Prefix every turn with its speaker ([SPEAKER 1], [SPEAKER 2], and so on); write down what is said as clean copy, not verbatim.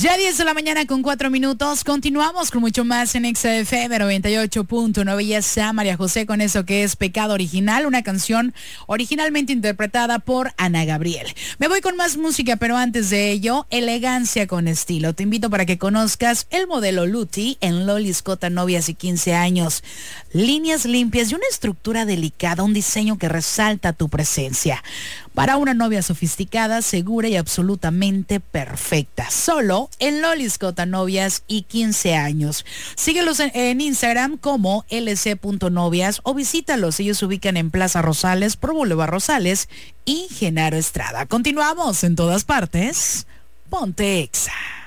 [SPEAKER 1] Ya 10 de la mañana con 4 minutos. Continuamos con mucho más en XFM 98.9. Ya está María José con eso que es Pecado Original, una canción originalmente interpretada por Ana Gabriel. Me voy con más música, pero antes de ello, elegancia con estilo. Te invito para que conozcas el modelo Luti en Loli Scott Novias y 15 años. Líneas limpias y una estructura delicada, un diseño que resalta tu presencia. Para una novia sofisticada, segura y absolutamente perfecta. Solo en Loli Scott Novias y 15 años. Síguelos en Instagram como lc.novias o visítalos. Ellos se ubican en Plaza Rosales, por Boulevard Rosales y Genaro Estrada. Continuamos en todas partes. Ponte Exa.